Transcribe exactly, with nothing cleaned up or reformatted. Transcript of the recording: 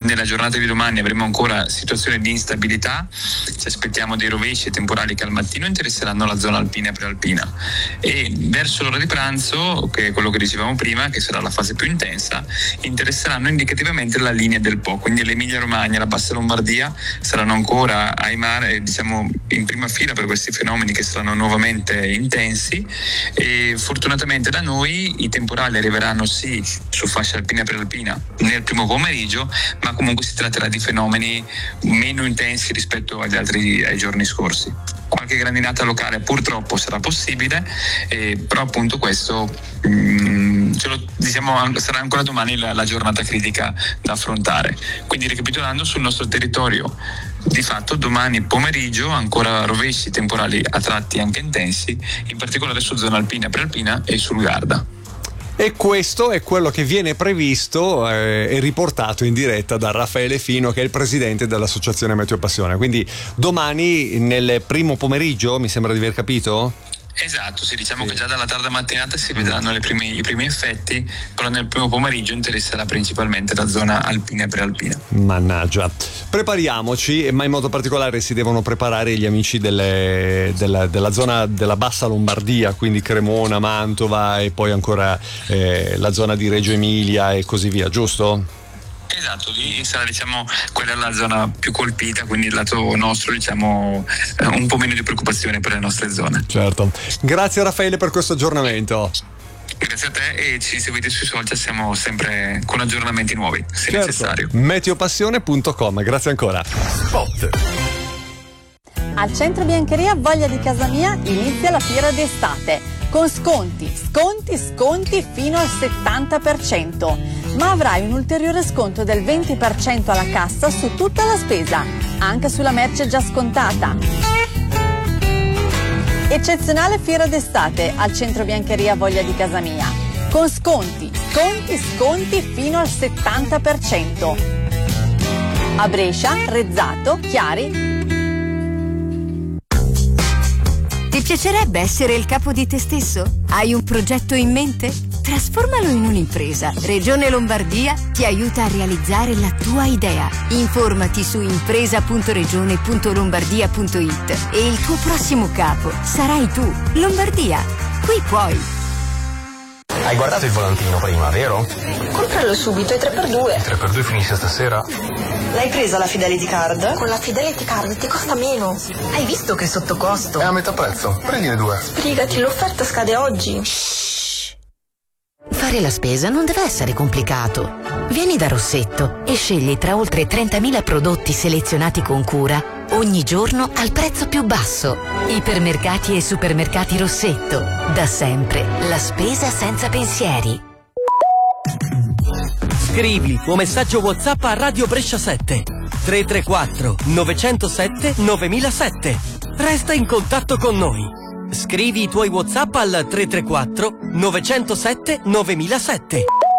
nella giornata di domani avremo ancora situazioni di instabilità, ci aspettiamo dei rovesci e temporali che al mattino interesseranno la zona alpina e prealpina, e verso l'ora di pranzo, che è quello che dicevamo prima, che sarà la fase più intensa, interesseranno indicativamente la linea del Po, quindi l'Emilia Romagna, la Bassa Lombardia saranno ancora ai mare, diciamo, in prima fila per questi fenomeni che saranno nuovamente intensi, e fortunatamente da noi i temporali arriveranno sì su fascia alpina e prealpina nel primo pomeriggio, ma comunque si tratterà di fenomeni meno intensi rispetto agli altri ai giorni scorsi. Qualche grandinata locale purtroppo sarà possibile, eh, però appunto questo mh, ce lo, diciamo, sarà ancora domani la, la giornata critica da affrontare. Quindi, ricapitolando, sul nostro territorio di fatto domani pomeriggio ancora rovesci temporali a tratti anche intensi, in particolare su zona alpina e prealpina e sul Garda. E questo è quello che viene previsto eh, e riportato in diretta da Raffaele Fino, che è il presidente dell'associazione Meteo Passione. Quindi domani nel primo pomeriggio, mi sembra di aver capito? Esatto, sì, diciamo sì. Che già dalla tarda mattinata si vedranno le primi, i primi effetti, però nel primo pomeriggio interesserà principalmente la zona alpina e prealpina. Mannaggia. Prepariamoci, ma in modo particolare si devono preparare gli amici delle, della, della zona della Bassa Lombardia, quindi Cremona, Mantova e poi ancora eh, la zona di Reggio Emilia e così via, giusto? Esatto, lì sarà, diciamo, quella è la zona più colpita, quindi il lato nostro, diciamo, un po' meno di preoccupazione per le nostre zone. Certo. Grazie Raffaele per questo aggiornamento. Grazie a te, e ci seguite sui social, siamo sempre con aggiornamenti nuovi, se certo. necessario. meteopassione punto com, grazie ancora. Spot. Al Centro Biancheria Voglia di Casa Mia inizia la fiera d'estate con sconti, sconti, sconti fino al settanta per cento, ma avrai un ulteriore sconto del venti per cento alla cassa su tutta la spesa, anche sulla merce già scontata. Eccezionale fiera d'estate al Centro Biancheria Voglia di Casa Mia, con sconti, sconti, sconti fino al settanta per cento. A Brescia, Rezzato, Chiari. Ti piacerebbe essere il capo di te stesso? Hai un progetto in mente? Trasformalo in un'impresa. Regione Lombardia ti aiuta a realizzare la tua idea. Informati su impresa punto regione punto lombardia punto it e il tuo prossimo capo sarai tu. Lombardia, qui puoi. Hai guardato il volantino prima, vero? Compralo subito, è tre per due. Il tre per due finisce stasera? L'hai presa la Fidelity Card? Con la Fidelity Card ti costa meno. Hai visto che è sotto costo? È a metà prezzo, prendine due. Sbrigati, l'offerta scade oggi. Shhh. Fare la spesa non deve essere complicato. Vieni da Rossetto e scegli tra oltre trentamila prodotti selezionati con cura ogni giorno al prezzo più basso. Ipermercati e supermercati Rossetto. Da sempre la spesa senza pensieri. Scrivi il tuo messaggio WhatsApp a Radio Brescia sette tre tre quattro nove zero sette nove zero zero sette. Resta in contatto con noi. Scrivi i tuoi WhatsApp al tre tre quattro nove zero sette nove zero zero sette.